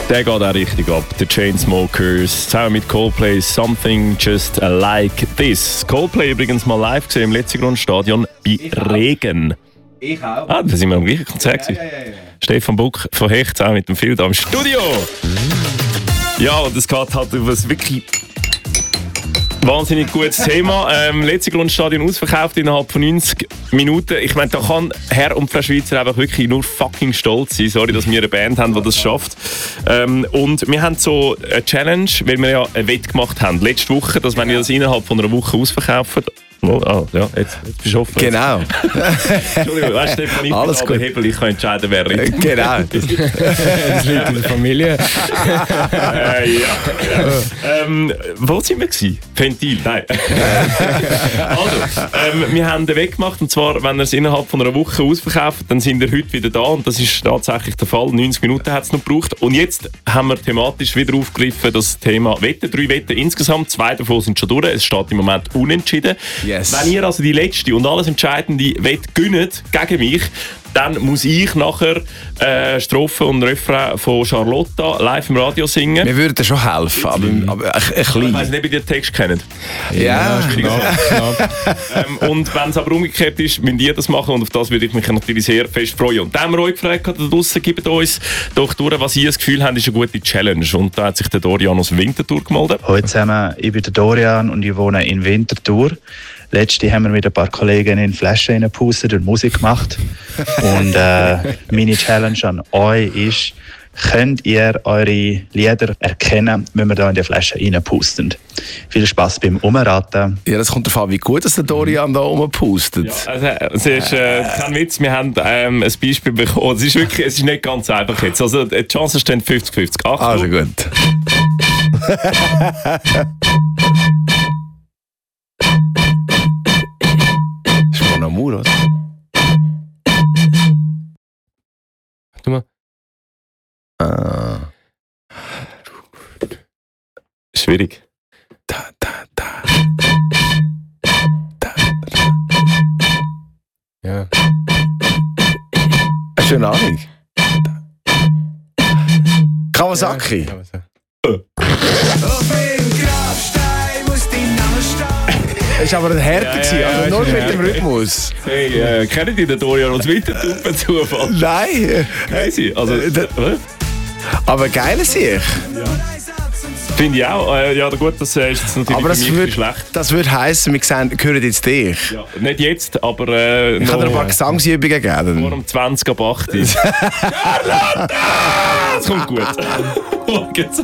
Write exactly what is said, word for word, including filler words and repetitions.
Der geht auch richtig ab. The Chainsmokers zusammen mit Coldplay Something Just Like This. Coldplay übrigens mal live gesehen im Letzigrund-Stadion bei Regen. Ich auch. Ah, da sind wir am gleichen Konzert. Ja, ja, ja, ja. Stefan Buck von Hecht zusammen mit dem Phil da im Studio. Ja, und es geht halt über das wirklich wahnsinnig gutes Thema. Ähm, Letzigrund-Stadion ausverkauft innerhalb von neunzig Minuten. Ich meine, da kann Herr und Frau Schweizer einfach wirklich nur fucking stolz sein. Sorry, dass wir eine Band haben, die das schafft. Ähm, und wir haben so eine Challenge, weil wir ja ein Wett gemacht haben. Letzte Woche, dass wenn ihr das innerhalb von einer Woche ausverkaufen. Oh, ah, ja, jetzt, jetzt bist du offen. Genau. Entschuldigung, weißt du, Stefan, ich Alles bin gut. Hebel, ich kann entscheiden, wer redet. Genau. Das liegt in der Familie. äh, ja, ja. Ähm, wo sind wir gewesen? Ventil, nein. Also, ähm, wir haben den weggemacht, und zwar, wenn ihr es innerhalb von einer Woche ausverkauft, dann sind wir heute wieder da, und das ist tatsächlich der Fall. neunzig Minuten hat es noch gebraucht. Und jetzt haben wir thematisch wieder aufgegriffen das Thema Wetten. Drei Wetten insgesamt, zwei davon sind schon durch. Es steht im Moment unentschieden. Yes. Wenn ihr also die letzte und alles entscheidende Wette gönnt gegen mich, dann muss ich nachher äh, Strophe und Refrain von Charlotta live im Radio singen. Wir würden dir schon helfen, aber, aber ein, ein Ich klein. weiss nicht, ob ihr den Text kennt. Ja, knapp, knapp. ähm, und wenn es aber umgekehrt ist, müsst ihr das machen, und auf das würde ich mich natürlich sehr fest freuen. Und da haben wir euch gefragt, da draussen, gebt uns doch durch, was ihr das Gefühl habt, ist eine gute Challenge. Und da hat sich der Dorian aus Winterthur gemeldet. Hallo zusammen, ich bin der Dorian und ich wohne in Winterthur. Letzte haben wir mit ein paar Kollegen in Flaschen reingepustet und Musik gemacht. Und äh, meine Challenge an euch ist, könnt ihr eure Lieder erkennen, wenn wir da in die Flasche reinpusten? Viel Spaß beim Umraten. Ja, das kommt davon, wie gut dass der Dorian da rumpustet. Ja, also, es ist äh, kein Witz, wir haben ähm, ein Beispiel bekommen. Es ist wirklich, es ist nicht ganz einfach jetzt. Also die Chancen stehen fünfzig fünfzig. Achtung. Also gut. Ist schon noch Mur, oder? Tu mal. Ah. Schwierig. Da, da, da. Da, da. Ja. Hast du eine Ahnung? Kawasaki. Ja, also. Das war aber ein Härter, Ja, ja, ja, also nur ist ein mit dem Härter. Rhythmus. Hey, äh, kennt ihr den Dorian aus Winterthur per Zufall? Nein. Crazy. Also, Äh, da- äh, Aber geil sich. finde ich auch. Äh, ja, gut, das äh, ist jetzt natürlich Aber für das mich würde schlecht. das würd heissen, wir sehen, hören jetzt dich. Ja, nicht jetzt, aber äh, Ich kann dir ein noch paar Gesangsübungen vor geben. um zwanzig ab acht. Charlotte! Das kommt gut. Morgen